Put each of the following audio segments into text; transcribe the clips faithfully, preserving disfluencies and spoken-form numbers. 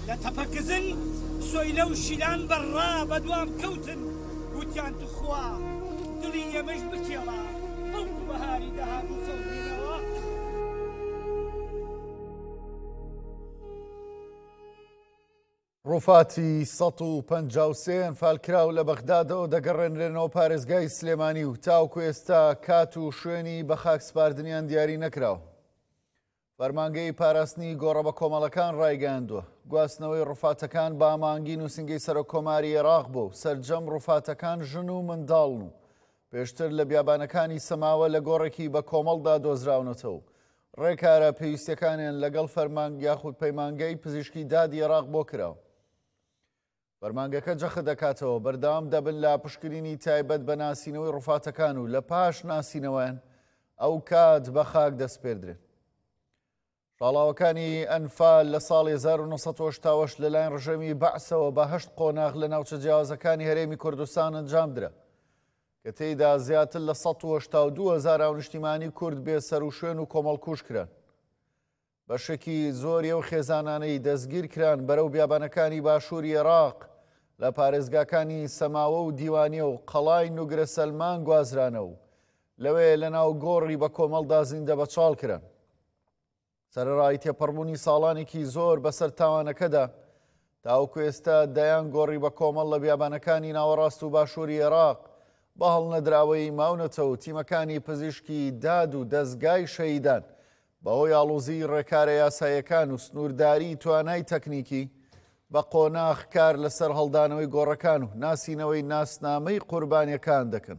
لە تەپەکزن سۆیلە و شیلان بەڕا بەدوام کەوتن وتیان توخوا دڵی ئێمەش بکێڵا بەڵکو بەهاری داهات و سەوزینەوە. ڕووفاتی سەد و پەنجا و سێ ئەنفالکراو لە بەغدادەوە دەگەڕێنرێنەوە پارێزگای سلێمانی و تاوکو ئێستا کات و شوێنی بە خاک سپاردنیان دیاری نەکراوە. فەرمانگەی پاراستنی گۆڕە بە کۆمەڵەکان ڕایگەاندووە گواستنەوەی ڕووفاتەکان بە ئامانگی نووسنگەی سەرۆکۆماری عێراق بوو سەرجەم ڕووفاتەکان ژن و منداڵن و پێشتر لە بیابانەکانی سەماوە لە گۆڕێکی بە کۆمەڵدا دۆزراونەتەوە. ڕێکارە پێویستیەکانیان لەگەڵ فەرمان یاخود پەیمانگەی پزیشکی دادی عێراق بۆ کراوە. فەرمانگەکە جەخە دەکاتەوە بەردەوام دەبن لە پشکنینی تایبەت بە ناسینەوەی ڕووفاتەکان و لە پاش ناسینەوەیان ئەو کات بە خاک دەستپێردرێن. ڕاڵاوەکانی ئەنفال لە ساڵی هەزار و نۆسەد و هەشتا و هەشت لەلایەن ڕژەمی بەعسەوە بە هەشت قۆناغ لە ناوچە جیاوازەکانی هەرێمی کوردستان ئەنجامدرا کە تێیدا زیاتر لە سەد و هەشتا و دوو هەزار نیشتیمانی کورد بێسەر و شوێن و کۆمەڵکوژ کران. بەشێکی زۆری ئەو خێزانانەی دەستگیر کران بەرەو بیابانەکانی باشووری عێراق لە پارێزگاکانی سەماوە و دیوانیە و قەڵای نوگرە سەلمان گوازرانەوە و لەوێ لە ناو گۆڕی بە کۆمەڵدا زیندە بەچاڵ کران. سەرەڕای تێپەڕبوونی ساڵانێکی زۆر بەسەر تاوانەکەدا تاوەکو ئێستا دەیان گۆڕی بە کۆمەڵ لە بیابانەکانی ناوەڕاست و باشووری عێراق بە هەڵنەدراوەی ماونەتەوە تیمەکانی پزیشکی داد و دەستگای شەیدان بەهۆی ئاڵوزی ڕێکارە یاساییەکان و سنوورداری توانای تەکنیکی بە قۆناغ کار لەسەر هەڵدانەوەی گۆڕەکان و ناسینەوەی ناسنامەی قوربانیەکان دەکەن.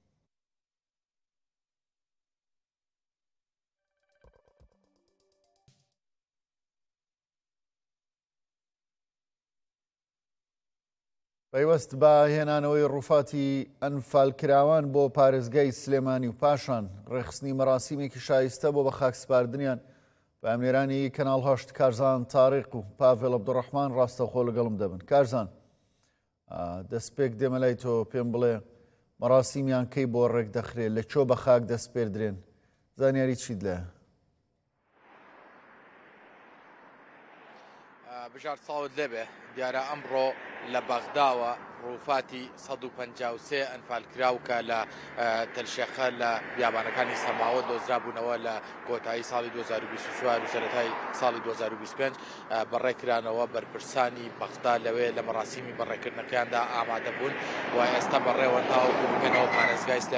پەیوەست بە هێنانەوەی ڕووفاتی ئەنفالکراوان بۆ پارێزگای سلێمانی و پاشان ڕێخستنی مەراسیمێکی شایستە بۆ بە خاکسپاردنیان بەئامێرانی کەناڵ هەشت کارزان تاریق و پاڤێڵ عەبدوڕەحمان ڕاستەوخۆ لەگەڵم دەبن. کارزان دەستپێک دێمە لای تۆ پێم بڵێ مەراسیمیان کەی بۆ ڕێک دەخرێت لە چۆ بە خاک دەستپێردرێن زانیاری چیت لێ؟ بژار ساڵت لێبێ دیارە ئەمڕۆ لە بەغداوە ڕووفاتی سەد و پەنجا و سێ ئەنفالکراوکە لە تەلشێخە لە بیابانەکانی سەماوە دۆزرابوونەوە لە کۆتایی ساڵی دوو هەزار و بیست و چوار و سەرەتای ساڵی دوو هەزار و بیست و پێنج بەڕێکرانەوە بەرپرسانی بەغدا لەوێ لە مەراسیمی بەڕێکردنەکەیاندا ئامادە بوون و ئێستا بەڕێوە تاوەکو بکەنەوە پارێزگای